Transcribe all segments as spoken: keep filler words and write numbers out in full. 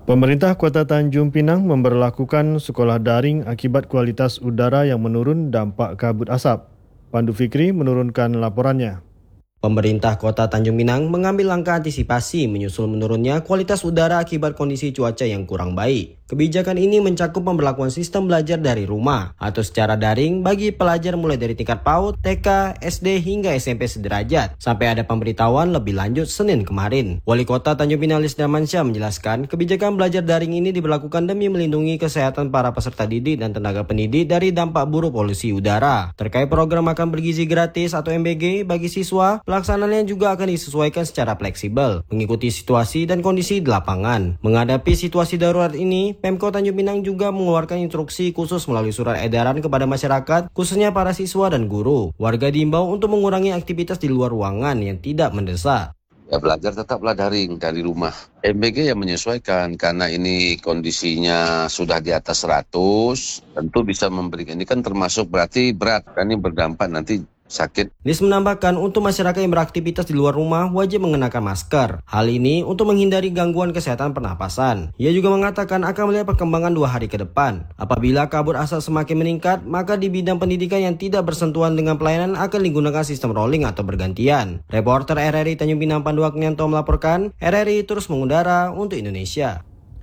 Pemerintah Kota Tanjung Pinang memberlakukan sekolah daring akibat kualitas udara yang menurun dampak kabut asap. Pandu Fikri menurunkan laporannya. Pemerintah Kota Tanjung Pinang mengambil langkah antisipasi menyusul menurunnya kualitas udara akibat kondisi cuaca yang kurang baik. Kebijakan ini mencakup pemberlakuan sistem belajar dari rumah atau secara daring bagi pelajar mulai dari tingkat PAUD, T K, S D hingga S M P sederajat, sampai ada pemberitahuan lebih lanjut Senin kemarin. Wali Kota Tanjung Pinang Lis Damansyah menjelaskan kebijakan belajar daring ini diberlakukan demi melindungi kesehatan para peserta didik dan tenaga pendidik dari dampak buruk polusi udara. Terkait program makan bergizi gratis atau M B G bagi siswa, pelaksanaannya juga akan disesuaikan secara fleksibel, mengikuti situasi dan kondisi di lapangan. Menghadapi situasi darurat ini, Pemkot Tanjung Pinang juga mengeluarkan instruksi khusus melalui surat edaran kepada masyarakat, khususnya para siswa dan guru. Warga diimbau untuk mengurangi aktivitas di luar ruangan yang tidak mendesak. Ya, belajar tetaplah daring dari rumah. M B G yang menyesuaikan karena ini kondisinya sudah di atas seratus, tentu bisa memberikan, ini kan termasuk berarti berat, kan ini berdampak nanti sakit. Lis menambahkan untuk masyarakat yang beraktivitas di luar rumah wajib mengenakan masker. Hal ini untuk menghindari gangguan kesehatan pernapasan. Ia juga mengatakan akan melihat perkembangan dua hari ke depan. Apabila kabut asap semakin meningkat, maka di bidang pendidikan yang tidak bersentuhan dengan pelayanan akan digunakan sistem rolling atau bergantian. Reporter R R I Tanjung Pinang Pandu Aknianto melaporkan, R R I terus mengudara untuk Indonesia.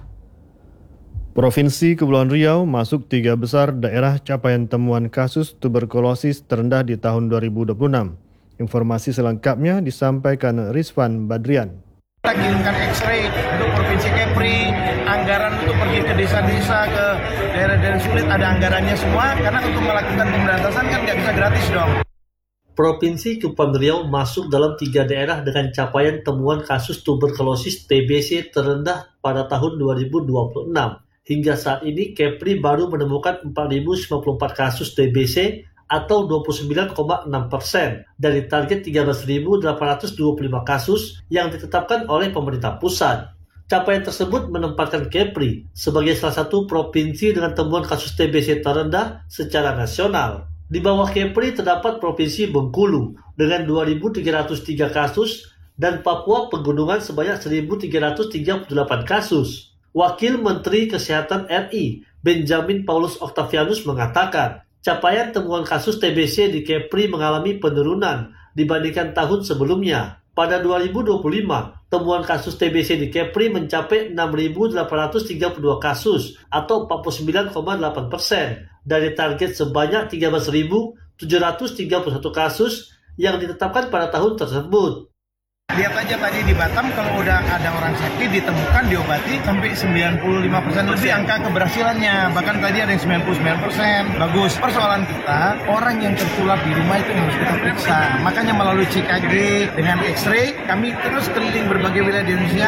Provinsi Kepulauan Riau masuk tiga besar daerah capaian temuan kasus tuberkulosis terendah di tahun dua ribu dua puluh enam. Informasi selengkapnya disampaikan Rizwan Badrian. Kita kirimkan X-ray untuk Provinsi Kepri, anggaran untuk pergi ke desa-desa, ke daerah-daerah sulit ada anggarannya semua, karena untuk melakukan pemberantasan kan nggak bisa gratis dong. Provinsi Kepulauan Riau masuk dalam tiga daerah dengan capaian temuan kasus tuberkulosis T B C terendah pada tahun dua ribu dua puluh enam. Hingga saat ini, Kepri baru menemukan empat ribu sembilan puluh empat kasus T B C atau dua puluh sembilan koma enam persen dari target tiga belas ribu delapan ratus dua puluh lima kasus yang ditetapkan oleh pemerintah pusat. Capaian tersebut menempatkan Kepri sebagai salah satu provinsi dengan temuan kasus T B C terendah secara nasional. Di bawah Kepri terdapat Provinsi Bengkulu dengan dua ribu tiga ratus tiga kasus dan Papua Pegunungan sebanyak seribu tiga ratus tiga puluh delapan kasus. Wakil Menteri Kesehatan R I, Benjamin Paulus Octavianus mengatakan, capaian temuan kasus T B C di Kepri mengalami penurunan dibandingkan tahun sebelumnya. Pada dua ribu dua puluh lima, temuan kasus T B C di Kepri mencapai enam ribu delapan ratus tiga puluh dua kasus atau empat puluh sembilan koma delapan persen dari target sebanyak tiga belas ribu tujuh ratus tiga puluh satu kasus yang ditetapkan pada tahun tersebut. Lihat aja tadi di Batam, kalau udah ada orang sakit ditemukan, diobati sampai sembilan puluh lima persen lebih angka keberhasilannya. Bahkan tadi ada yang sembilan puluh sembilan persen. Bagus. Persoalan kita, orang yang tertular di rumah itu harus kita periksa. Makanya melalui C K G dengan X-ray, kami terus keliling berbagai wilayah di Indonesia.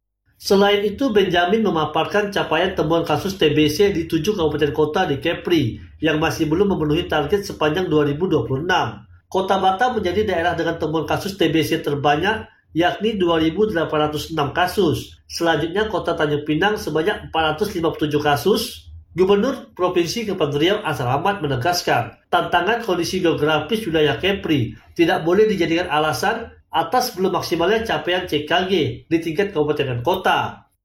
Selain itu, Benjamin memaparkan capaian temuan kasus T B C di tujuh kabupaten kota di Kepri yang masih belum memenuhi target sepanjang dua ribu dua puluh enam. Kota Batam menjadi daerah dengan temuan kasus T B C terbanyak, yakni dua ribu delapan ratus enam kasus. Selanjutnya Kota Tanjung Pinang sebanyak empat ratus lima puluh tujuh kasus. Gubernur Provinsi Kepulauan Riau Azhar Ahmad menegaskan, tantangan kondisi geografis wilayah Kepri tidak boleh dijadikan alasan atas belum maksimalnya capaian C K G di tingkat kabupaten dan kota.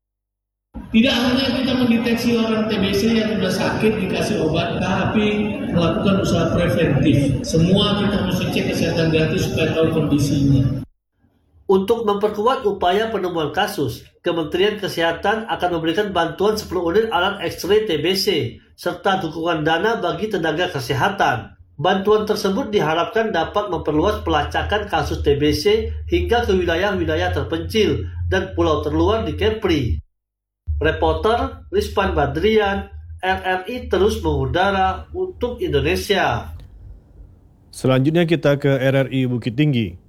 Tidak hanya kita mendeteksi orang T B C yang sudah sakit dikasih obat, tapi melakukan usaha preventif. Semua kita mesti cek kesehatan gratis supaya tahu kondisinya. Untuk memperkuat upaya penemuan kasus, Kementerian Kesehatan akan memberikan bantuan sepuluh unit alat X-ray T B C serta dukungan dana bagi tenaga kesehatan. Bantuan tersebut diharapkan dapat memperluas pelacakan kasus T B C hingga ke wilayah-wilayah terpencil dan pulau terluar di Kepri. Reporter Rizwan Badrian, R R I terus mengudara untuk Indonesia. Selanjutnya kita ke R R I Bukit Tinggi.